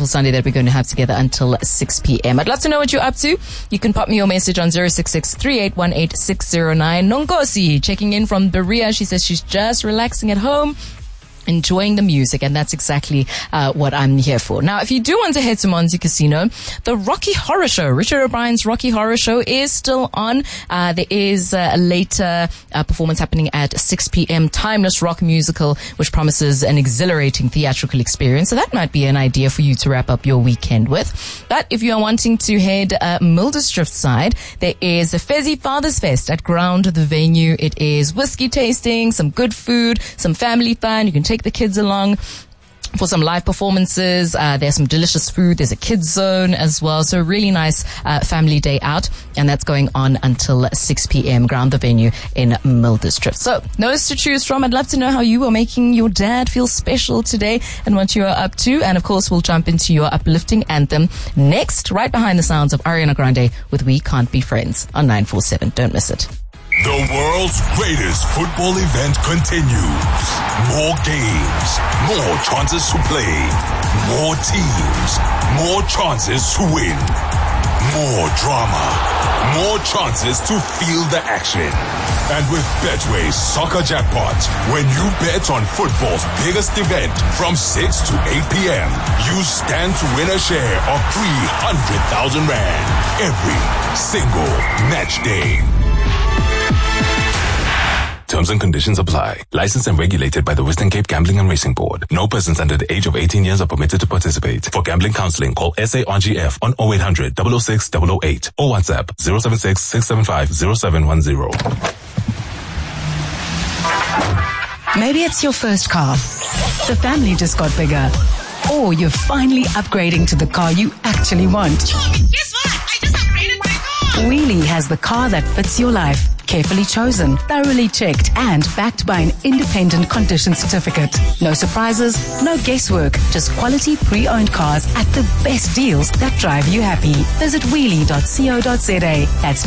beautiful Sunday that we're going to have together until 6 p.m. I'd love to know what you're up to. You can pop me your message on 066-3818-609. Nonkosi checking in from Berea. She says she's just relaxing at home, enjoying the music, and that's exactly what I'm here for. Now, if you do want to head to Monzi Casino, the Rocky Horror Show, Richard O'Brien's Rocky Horror Show, is still on. There is a later performance happening at 6 p.m. Timeless rock musical, which promises an exhilarating theatrical experience. So that might be an idea for you to wrap up your weekend with. But if you are wanting to head Mildersdrift side, there is a Fezzy Fathers Fest at Ground, the venue. It is whiskey tasting, some good food, some family fun. You can take the kids along for some live performances. There's some delicious food. There's a kids zone as well. So a really nice family day out. And that's going on until 6 p.m. Ground, the venue in Mildersdrift. So those to choose from. I'd love to know how you are making your dad feel special today and what you are up to. And of course, we'll jump into your uplifting anthem next, right behind the sounds of Ariana Grande with We Can't Be Friends on 947. Don't miss it. The world's greatest football event continues. More games, more chances to play, more teams, more chances to win, more drama, more chances to feel the action. And with Betway's Soccer Jackpot, when you bet on football's biggest event from 6 to 8 p.m., you stand to win a share of 300,000 Rand every single match day. Terms and conditions apply. Licensed and regulated by the Western Cape Gambling and Racing Board. No persons under the age of 18 years are permitted to participate. For gambling counseling, call SARGF on 0800 006 008 or WhatsApp 076 675 0710. Maybe it's your first car. The family just got bigger. Or you're finally upgrading to the car you actually want. Guess what? I just upgraded my car. Wheelie has the car that fits your life. Carefully chosen, thoroughly checked, and backed by an independent condition certificate. No surprises, no guesswork, just quality pre-owned cars at the best deals that drive you happy. Visit wheelie.co.za. That's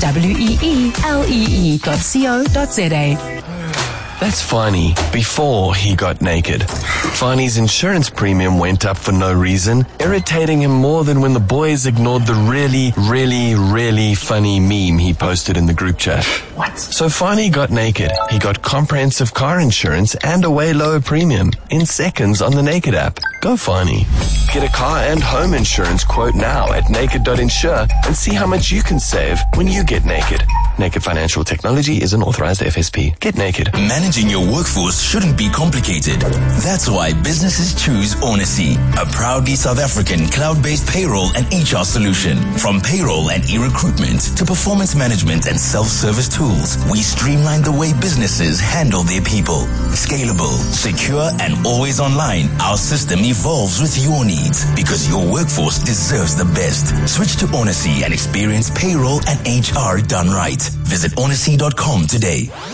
WEELEE.co.za. That's Fani, before he got naked. Fani's insurance premium went up for no reason, irritating him more than when the boys ignored the really funny meme he posted in the group chat. What? So Fani got naked. He got comprehensive car insurance and a way lower premium in seconds on the Naked app. Go Fani. Get a car and home insurance quote now at naked.insure and see how much you can save when you get naked. Naked Financial Technology is an authorized FSP. Get naked. Managing your workforce shouldn't be complicated. That's why businesses choose Onacy, a proudly South African cloud-based payroll and HR solution. From payroll and e-recruitment to performance management and self-service tools, we streamline the way businesses handle their people. Scalable, secure, and always online, our system evolves with your needs because your workforce deserves the best. Switch to Onacy and experience payroll and HR done right. Visit onacy.com today.